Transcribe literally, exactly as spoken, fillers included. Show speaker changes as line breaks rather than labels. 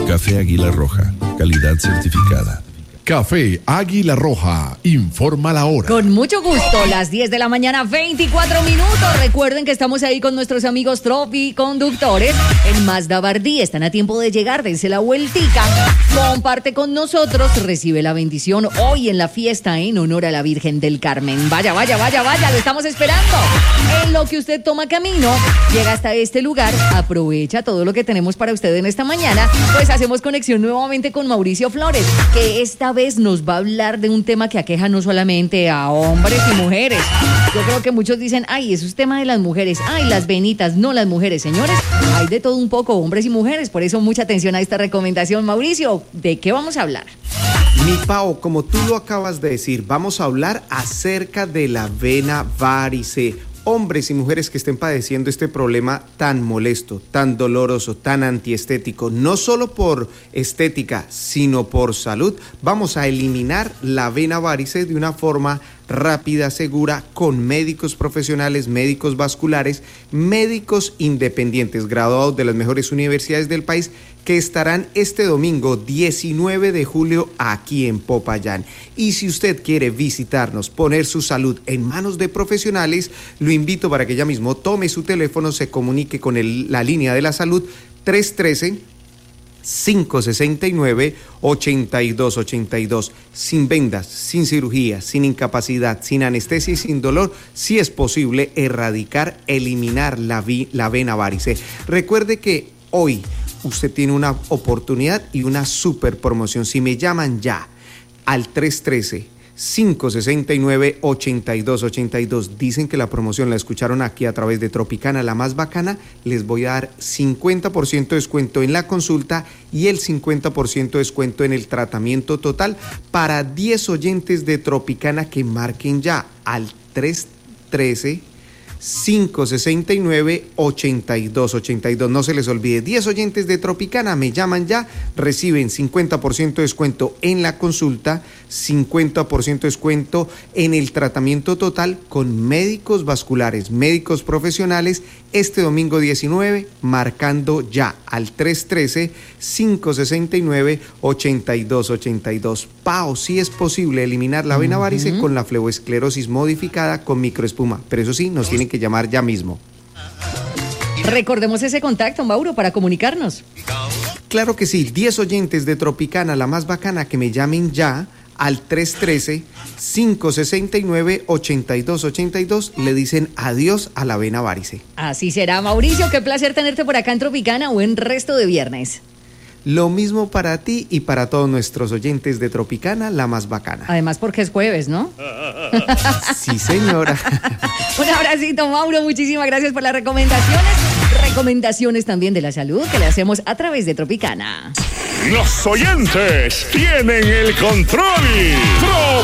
Café Águila Roja, calidad certificada.
Café Águila Roja, informa la hora.
Con mucho gusto, las diez de la mañana, veinticuatro minutos. Recuerden que estamos ahí con nuestros amigos Tropi Conductores en Mazda Bardí. Están a tiempo de llegar, dense la vueltica. Comparte con nosotros, recibe la bendición hoy en la fiesta en honor a la Virgen del Carmen. Vaya, vaya, vaya, vaya, lo estamos esperando. En lo que usted toma camino, llega hasta este lugar, aprovecha todo lo que tenemos para usted en esta mañana. Pues hacemos conexión nuevamente con Mauricio Flores, que esta vez nos va a hablar de un tema que aqueja no solamente a hombres y mujeres. Yo creo que muchos dicen, ay, eso es tema de las mujeres, ay, las venitas, no las mujeres. Señores, hay de todo un poco, hombres y mujeres, por eso mucha atención a esta recomendación. Mauricio, ¿de qué vamos a hablar?
Mi Pao, como tú lo acabas de decir, vamos a hablar acerca de la vena varice. Hombres y mujeres que estén padeciendo este problema tan molesto, tan doloroso, tan antiestético, no solo por estética, sino por salud, vamos a eliminar la vena varice de una forma rápida, segura, con médicos profesionales, médicos vasculares, médicos independientes, graduados de las mejores universidades del país, que estarán este domingo diecinueve de julio aquí en Popayán. Y si usted quiere visitarnos, poner su salud en manos de profesionales, lo invito para que ya mismo tome su teléfono, se comunique con el, la línea de la salud tres uno tres, cinco seis nueve, ocho dos ocho dos, sin vendas, sin cirugía, sin incapacidad, sin anestesia y sin dolor, si es posible erradicar, eliminar la, vi, la vena varice. Recuerde que hoy usted tiene una oportunidad y una super promoción. Si me llaman ya al tres uno tres, cinco seis nueve, ocho dos ocho dos, dicen que la promoción la escucharon aquí a través de Tropicana, la más bacana, les voy a dar cincuenta por ciento de descuento en la consulta y el cincuenta por ciento de descuento en el tratamiento total para diez oyentes de Tropicana que marquen ya al tres uno tres, cinco seis nueve, ocho dos ocho dos. No se les olvide, diez oyentes de Tropicana me llaman ya, reciben cincuenta por ciento de descuento en la consulta, cincuenta por ciento de descuento en el tratamiento total con médicos vasculares, médicos profesionales, este domingo diecinueve, marcando ya al tres uno tres, cinco seis nueve, ocho dos ocho dos. Pao, si es posible eliminar la vena varice uh-huh. con la fleboesclerosis modificada con microespuma, pero eso sí, nos tienen que llamar ya mismo.
Recordemos ese contacto, Mauro, para comunicarnos.
Claro que sí, diez oyentes de Tropicana, la más bacana, que me llamen ya al tres uno tres, cinco seis nueve, ocho dos ocho dos, le dicen adiós a la vena varice.
Así será, Mauricio, qué placer tenerte por acá en Tropicana. Buen resto de viernes.
Lo mismo para ti y para todos nuestros oyentes de Tropicana, la más bacana.
Además porque es jueves, ¿no?
Sí, señora.
Un abracito, Mauro, muchísimas gracias por las recomendaciones. Recomendaciones también de la salud que le hacemos a través de Tropicana.
Los oyentes tienen el control.